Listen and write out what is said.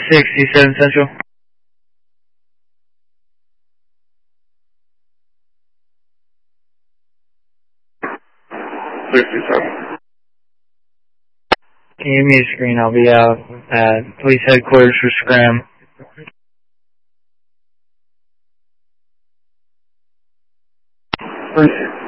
67 Central. 67. Can you give me a screen? I'll be out at police headquarters for scram. Thank you.